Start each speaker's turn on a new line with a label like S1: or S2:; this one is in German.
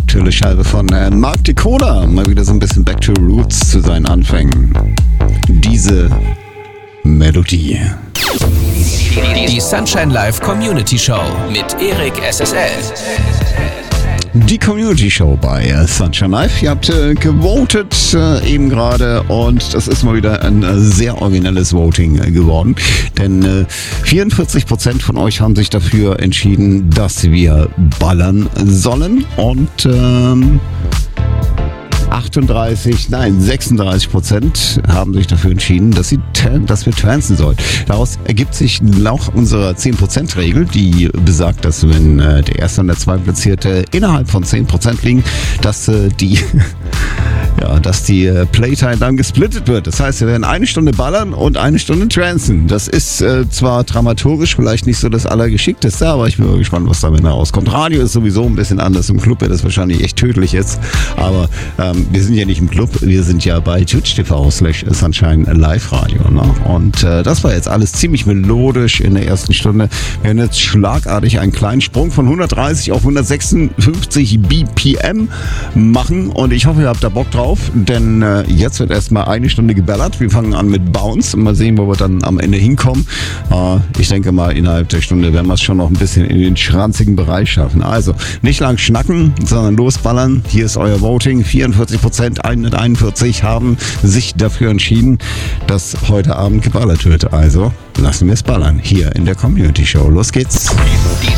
S1: aktuelle Scheibe von Mark Dakota. Mal wieder so ein bisschen Back to Roots zu seinen Anfängen. Diese Melodie.
S2: Die Sunshine Live Community Show mit Erik SSL.
S1: Die Community Show bei Sunshine Live. Ihr habt gewotet eben gerade und das ist mal wieder ein sehr originelles Voting geworden. Denn 44% von euch haben sich dafür entschieden, dass wir ballern sollen und 36% haben sich dafür entschieden, dass wir trancen sollen. Daraus ergibt sich nach unserer 10%-Regel, die besagt, dass wenn der erste und der zweitplatzierte innerhalb von 10% liegen, dass die Playtime dann gesplittet wird. Das heißt, wir werden eine Stunde ballern und eine Stunde trancen. Das ist zwar dramaturgisch vielleicht nicht so das Allergeschickteste, aber ich bin mal gespannt, was damit rauskommt. Radio ist sowieso ein bisschen anders. Im Club wäre das wahrscheinlich echt tödlich jetzt. Aber wir sind ja nicht im Club, wir sind ja bei twitch.tv/Sunshine Live Radio. Ne? Und das war jetzt alles ziemlich melodisch in der ersten Stunde. Wir werden jetzt schlagartig einen kleinen Sprung von 130 auf 156 BPM machen und ich hoffe, ihr habt da Bock drauf, denn jetzt wird erstmal eine Stunde geballert. Wir fangen an mit Bounce und mal sehen, wo wir dann am Ende hinkommen. Ich denke mal, innerhalb der Stunde werden wir es schon noch ein bisschen in den schranzigen Bereich schaffen. Also nicht lang schnacken, sondern losballern. Hier ist euer Voting. 44%, 141 haben sich dafür entschieden, dass heute Abend geballert wird. Also lassen wir es ballern hier in der Community Show. Los geht's.